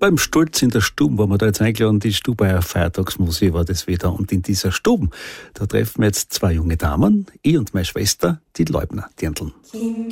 Beim Stolz in der Stube waren wir da jetzt eingeladen, die Stubaier Feiertagsmusik war das wieder. Und in dieser Stube, da treffen wir jetzt zwei junge Damen, ich und meine Schwester, die Leubner Dirndln.